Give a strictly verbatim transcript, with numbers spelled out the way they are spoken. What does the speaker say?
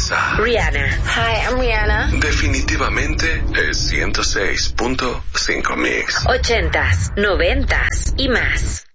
casa. Rihanna. Hi, I'm Rihanna. Definitivamente es ciento seis punto cinco Mix. Ochentas, noventas y más.